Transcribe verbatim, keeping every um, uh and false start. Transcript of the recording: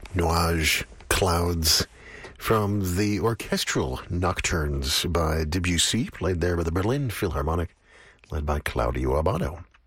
Nuage, Clouds, from the Orchestral Nocturnes by Debussy, played there by the Berlin Philharmonic, led by Claudio Abbado.